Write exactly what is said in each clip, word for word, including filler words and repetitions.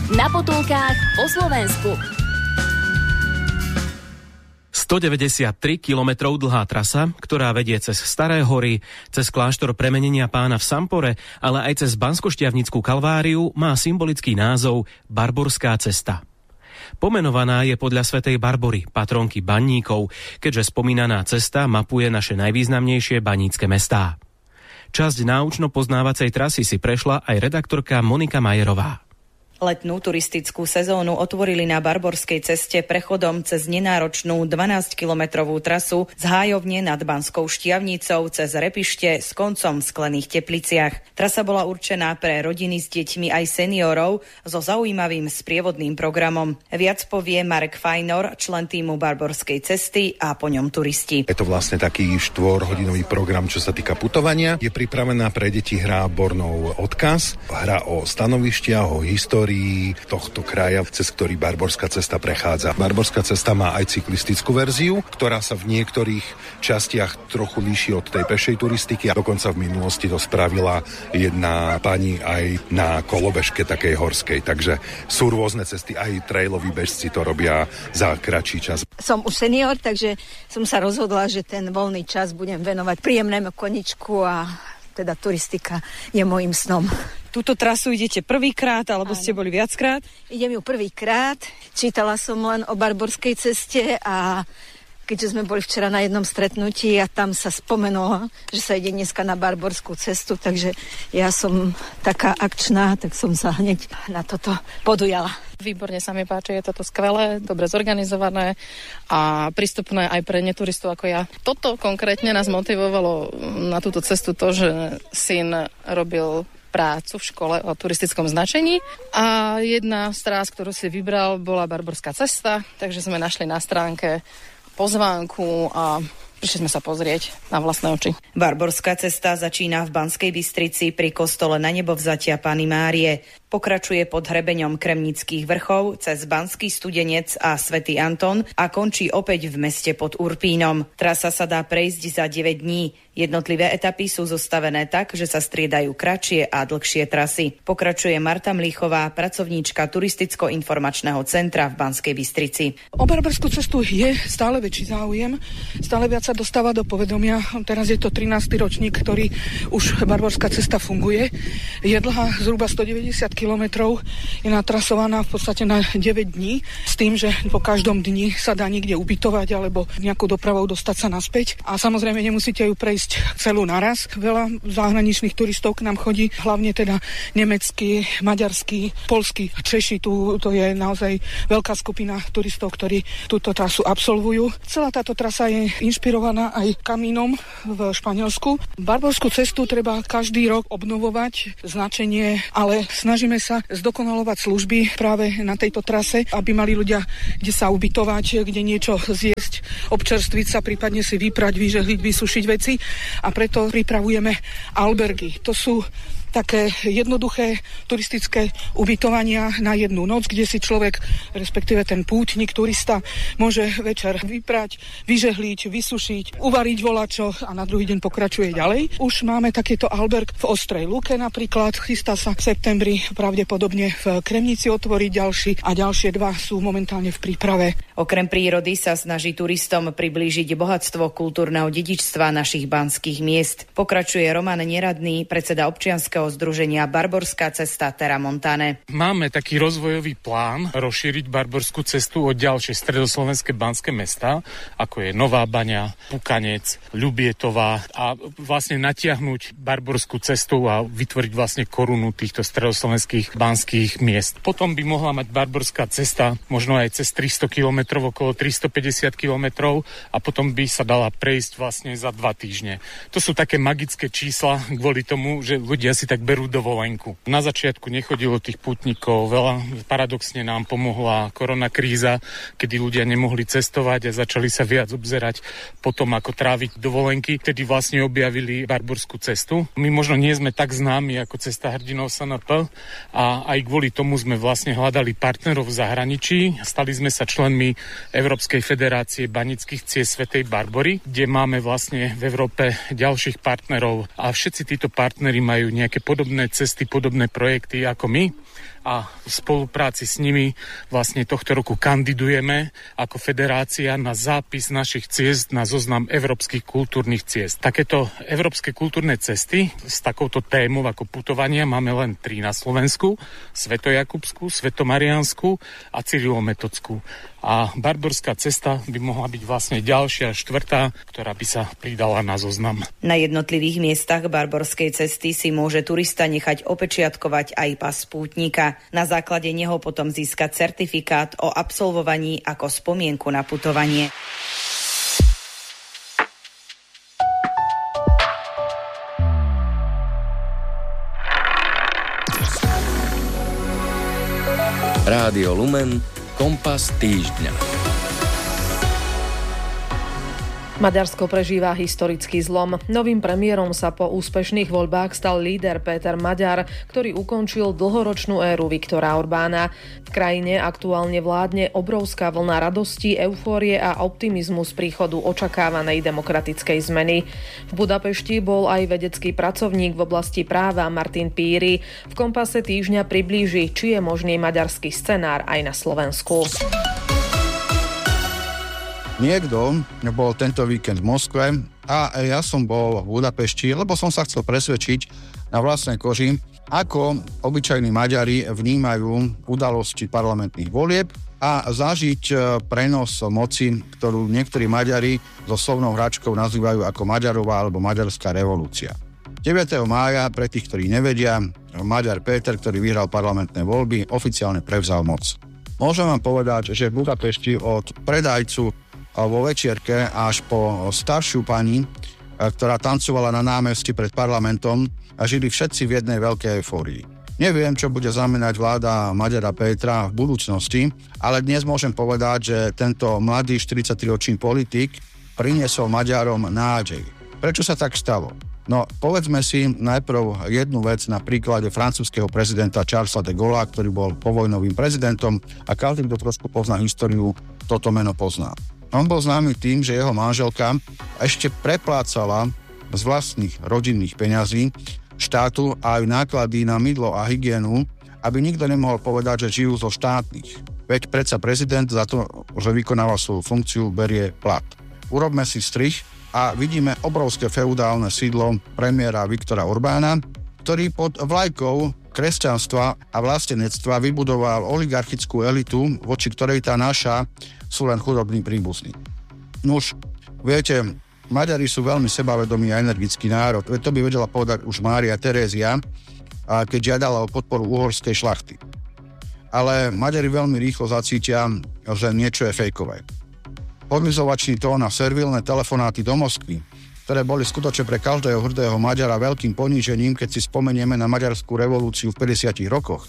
Na potulkách po Slovensku. stodeväťdesiattri kilometrov dlhá trasa, ktorá vedie cez Staré hory, cez kláštor Premenenia Pána v Sampore, ale aj cez Banskoštiavnickú Kalváriu, má symbolický názov Barborská cesta. Pomenovaná je podľa svätej Barbory, patronky baníkov, keďže spomínaná cesta mapuje naše najvýznamnejšie banícke mestá. Časť náučno-poznávacej trasy si prešla aj redaktorka Monika Majerová. Letnú turistickú sezónu otvorili na Barborskej ceste prechodom cez nenáročnú dvanásťkilometrovú trasu z Hájovne nad Banskou Štiavnicou cez Repište s koncom v Sklených Tepliciach. Trasa bola určená pre rodiny s deťmi aj seniorov so zaujímavým sprievodným programom. Viac povie Marek Fajnor, člen týmu Barborskej cesty a po ňom turisti. Je to vlastne taký štvorhodinový program, čo sa týka putovania. Je pripravená pre deti hra Bornov odkaz, hra o stanovištia, o histórii tohto kraja, cez ktorý Barborská cesta prechádza. Barborská cesta má aj cyklistickú verziu, ktorá sa v niektorých častiach trochu líši od tej pešej turistiky a dokonca v minulosti to spravila jedna pani aj na kolobežke takej horskej. Takže sú rôzne cesty, aj trailoví bežci to robia za kratší čas. Som už senior, takže som sa rozhodla, že ten voľný čas budem venovať príjemnému koničku a teda turistika je môjim snom. Túto trasu idete prvýkrát, alebo Áno. ste boli viackrát? Idem ju prvýkrát. Čítala som len o Barborskej ceste a keďže sme boli včera na jednom stretnutí a tam sa spomenulo, že sa ide dneska na Barborskú cestu, takže ja som taká akčná, tak som sa hneď na toto podujala. Výborne sa mi páči, je toto skvelé, dobre zorganizované a prístupné aj pre neturistov ako ja. Toto konkrétne nás motivovalo na túto cestu to, že syn robil prácu v škole o turistickom značení a jedna z trás, ktorú si vybral, bola Barborská cesta, takže sme našli na stránke pozvánku a prišli sme sa pozrieť na vlastné oči. Barborská cesta začína v Banskej Bystrici pri kostole Na nebovzatia Panny Márie. Pokračuje pod hrebeňom Kremnických vrchov cez Banský Studenec a Svätý Anton a končí opäť v meste pod Urpínom. Trasa sa dá prejsť za deväť dní. Jednotlivé etapy sú zostavené tak, že sa striedajú kratšie a dlhšie trasy. Pokračuje Marta Mlíchová, pracovníčka turisticko-informačného centra v Banskej Bystrici. O Barborskú cestu je stále väčší záujem, stále viac sa dostáva do povedomia. Teraz je to trinásty ročník, ktorý už Barborská cesta funguje. Je dlhá zhruba stodeväťdesiat kilometrov, je natrasovaná v podstate na deväť dní, s tým, že po každom dni sa dá niekde ubytovať alebo nejakou dopravou dostať sa naspäť. A samozrejme nemusíte ju prejsť celú naraz. Veľa zahraničných turistov k nám chodí, hlavne teda nemeckí, maďarskí, poľskí, Češi. Tu to je naozaj veľká skupina turistov, ktorí túto trasu absolvujú. Celá táto trasa je inšpirovaná aj kamínom v Španielsku. Barborskú cestu treba každý rok obnovovať značenie, ale snažíme sa zdokonalovať služby práve na tejto trase, aby mali ľudia kde sa ubytovať, kde niečo zjesť, občerstviť sa, prípadne si vyprať, vyžehliť, vysušiť veci a preto pripravujeme albergy. To sú také jednoduché turistické ubytovania na jednu noc, kde si človek, respektíve ten pútnik, turista, môže večer vyprať, vyžehliť, vysušiť, uvariť volačo a na druhý deň pokračuje ďalej. Už máme takýto alberg v Ostrej Luke napríklad, chystá sa v septembri pravdepodobne v Kremnici otvoriť ďalší a ďalšie dva sú momentálne v príprave. Okrem prírody sa snaží turistom priblížiť bohatstvo kultúrneho dedičstva našich banských miest. Pokračuje Roman Neradný, predseda občianskeho združenia Barborská cesta Terra Montane. Máme taký rozvojový plán rozšíriť Barborskú cestu o ďalšie stredoslovenské banské mestá, ako je Nová Baňa, Pukanec, Ľubietová a vlastne natiahnuť Barborskú cestu a vytvoriť vlastne korunu týchto stredoslovenských banských miest. Potom by mohla mať Barborská cesta možno aj cez tristo kilometrov, okolo tristopäťdesiat kilometrov a potom by sa dala prejsť vlastne za dva týždne. To sú také magické čísla kvôli tomu, že ľudia si tak berú dovolenku. Na začiatku nechodilo tých pútnikov veľa. Paradoxne nám pomohla koronakríza, kedy ľudia nemohli cestovať a začali sa viac obzerať potom, ako tráviť dovolenky. Vtedy vlastne objavili Barborskú cestu. My možno nie sme tak známi ako Cesta hrdinov es en pé a aj kvôli tomu sme vlastne hľadali partnerov v zahraničí. Stali sme sa členmi Európskej federácie banických ciest Svätej Barbory, kde máme vlastne v Európe ďalších partnerov a všetci títo partneri majú nejaké podobné cesty, podobné projekty ako my a v spolupráci s nimi vlastne tohto roku kandidujeme ako federácia na zápis našich ciest na zoznam európskych kultúrnych ciest. Takéto európske kultúrne cesty s takouto témou ako putovania máme len tri na Slovensku: Svetojakubskú, Svetomariánsku a Cyrilometodskú. A Barborská cesta by mohla byť vlastne ďalšia, štvrtá, ktorá by sa pridala na zoznam. Na jednotlivých miestach Barborskej cesty si môže turista nechať opečiatkovať aj pas pútnika. Na základe neho potom získať certifikát o absolvovaní ako spomienku na putovanie. Rádio Lumen, kompas týždňa. Maďarsko prežíva historický zlom. Novým premiérom sa po úspešných voľbách stal líder Péter Maďar, ktorý ukončil dlhoročnú éru Viktora Orbána. V krajine aktuálne vládne obrovská vlna radosti, eufórie a optimizmu z príchodu očakávanej demokratickej zmeny. V Budapešti bol aj vedecký pracovník v oblasti práva Martin Píry. V kompase týždňa priblíži, či je možný maďarský scenár aj na Slovensku. Niekto bol tento víkend v Moskve a ja som bol v Budapešti, lebo som sa chcel presvedčiť na vlastnej koži, ako obyčajní Maďari vnímajú udalosti parlamentných volieb a zažiť prenos moci, ktorú niektorí Maďari so slovnou hračkou nazývajú ako Maďarová alebo Maďarská revolúcia. deviateho mája, pre tých, ktorí nevedia, Maďar Péter, ktorý vyhral parlamentné voľby, oficiálne prevzal moc. Môžem vám povedať, že v Budapešti od predajcu vo večierke až po staršiu pani, ktorá tancovala na námestí pred parlamentom, a žili všetci v jednej veľkej eufórii. Neviem, čo bude znamenať vláda Maďara Pétra v budúcnosti, ale dnes môžem povedať, že tento mladý štyridsaťtriročný politik priniesol Maďarom nádej. Prečo sa tak stalo? No, povedzme si najprv jednu vec na príklade francúzskeho prezidenta Charlesa de Gaulle'a, ktorý bol povojnovým prezidentom a každý, kto trošku pozná históriu, toto meno pozná. On bol známy tým, že jeho manželka ešte preplácala z vlastných rodinných peňazí štátu aj náklady na mydlo a hygienu, aby nikto nemohol povedať, že žijú zo štátnych. Veď predsa prezident za to, že vykonával svoju funkciu, berie plat. Urobme si strih a vidíme obrovské feudálne sídlo premiéra Viktora Orbána, ktorý pod vlajkou kresťanstva a vlastenectva vybudoval oligarchickú elitu, voči ktorej tá naša sú len chudobní príbuzní. Nuž, viete, Maďari sú veľmi sebavedomý a energický národ. To by vedela povedať už Mária Terézia, keď žiadala o podporu uhorskej šlachty. Ale Maďari veľmi rýchlo zacítia, že niečo je fejkové. Podlizovačný tón a servilné telefonáty do Moskvy, ktoré boli skutočne pre každého hrdého Maďara veľkým ponížením, keď si spomenieme na maďarskú revolúciu v päťdesiatych rokoch.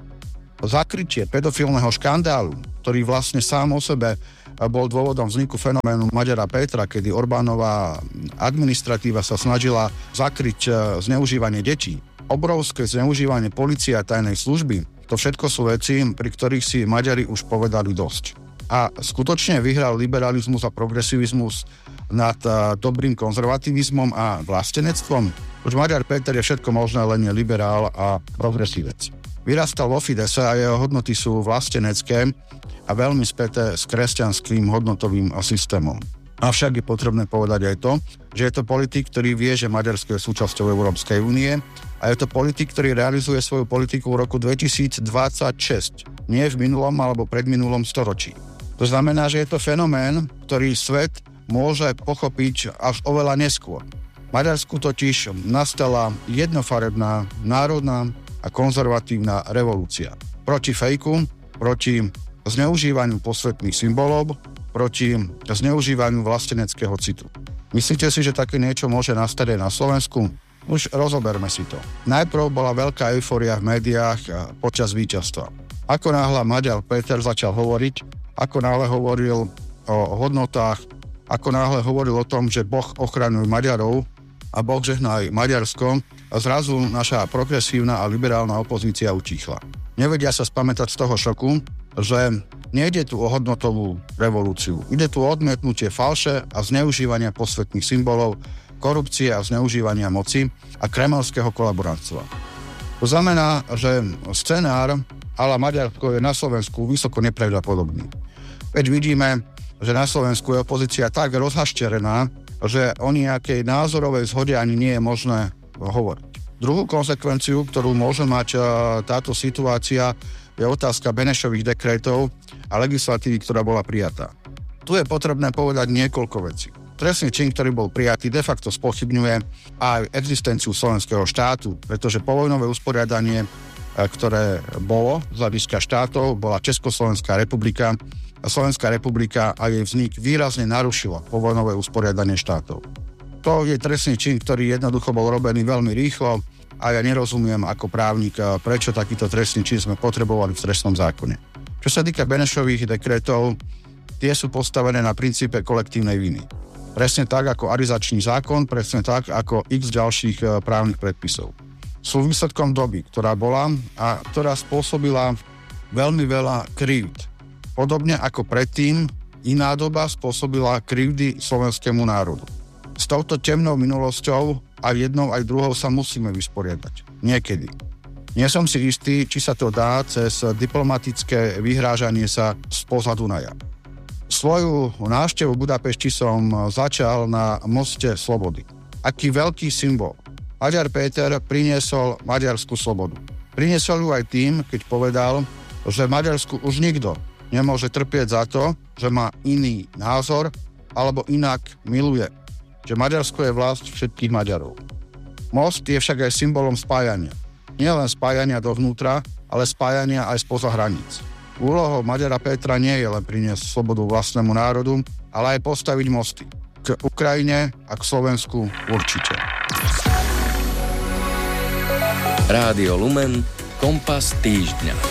Zakrytie pedofilného škandálu, ktorý vlastne sám o sebe bol dôvodom vzniku fenoménu Maďara Pétra, kedy Orbánová administratíva sa snažila zakryť zneužívanie detí. Obrovské zneužívanie polície a tajnej služby, to všetko sú veci, pri ktorých si Maďari už povedali dosť. A skutočne vyhral liberalizmus a progresivizmus nad dobrým konzervativizmom a vlastenectvom. Už Maďar Péter je všetko možné, len je liberál a progresívec. Vyrastal vo Fidese a jeho hodnoty sú vlastenecké a veľmi späté s kresťanským hodnotovým systémom. Avšak je potrebné povedať aj to, že je to politik, ktorý vie, že Maďarsko je súčasťou Európskej únie a je to politik, ktorý realizuje svoju politiku v roku dvetisícdvadsaťšesť, nie v minulom alebo predminulom storočí. To znamená, že je to fenomén, ktorý svet môže pochopiť až oveľa neskôr. V Maďarsku totiž nastala jednofarebná, národná a konzervatívna revolúcia. Proti fejku, proti zneužívaniu posvetných symbolov, proti zneužívaniu vlasteneckého citu. Myslíte si, že také niečo môže nastať aj na Slovensku? Už rozoberme si to. Najprv bola veľká eufória v médiách počas víťazstva. Ako náhle Maďar Péter začal hovoriť, ako náhle hovoril o hodnotách, ako náhle hovoril o tom, že Boh ochraňuje Maďarov a Boh žehnaj Maďarsko, a zrazu naša progresívna a liberálna opozícia utíchla. Nevedia sa spamätať z toho šoku, že nejde tu o hodnotovú revolúciu. Ide tu o odmietnutie falše a zneužívania posvetných symbolov, korupcie a zneužívania moci a kremelského kolaborantstva. To znamená, že scenár ale Maďarsko je na Slovensku vysoko nepravdepodobný. Veď vidíme, že na Slovensku je opozícia tak rozhašterená, že o nejakej názorovej zhode ani nie je možné hovoriť. Druhú konsekvenciu, ktorú môže mať táto situácia, je otázka Benešových dekrétov a legislatívy, ktorá bola prijatá. Tu je potrebné povedať niekoľko vecí. Trestný čin, ktorý bol prijatý, de facto spochybňuje aj existenciu slovenského štátu, pretože povojnové usporiadanie, ktoré bolo z hľadiska štátov, bola Československá republika a Slovenská republika a jej vznik výrazne narušilo povojnové usporiadanie štátov. To je trestný čin, ktorý jednoducho bol robený veľmi rýchlo a ja nerozumiem ako právnik, prečo takýto trestný čin sme potrebovali v trestnom zákone. Čo sa týka Benešových dekretov, tie sú postavené na princípe kolektívnej viny. Presne tak ako arizačný zákon, presne tak ako x ďalších právnych predpisov. Sú výsledkom doby, ktorá bola a ktorá spôsobila veľmi veľa krivd. Podobne ako predtým, iná doba spôsobila krivdy slovenskému národu. S touto temnou minulosťou aj jednou, aj druhou sa musíme vysporiadať. Niekedy. Nie som si istý, či sa to dá cez diplomatické vyhrážanie sa spoza Dunaja. Svoju návštevu v Budapešti som začal na moste Slobody. Aký veľký symbol. Maďar Péter priniesol maďarskú slobodu. Priniesol ju aj tým, keď povedal, že v Maďarsku už nikto nemôže trpieť za to, že má iný názor alebo inak miluje. Že Maďarsko je vlast všetkých Maďarov. Most je však aj symbolom spájania. Nie len spájania dovnútra, ale spájania aj spoza hraníc. Úlohou Maďara Pétra nie je len priniesť slobodu vlastnému národu, ale aj postaviť mosty. K Ukrajine a k Slovensku určite. Rádio Lumen, kompas týždňa.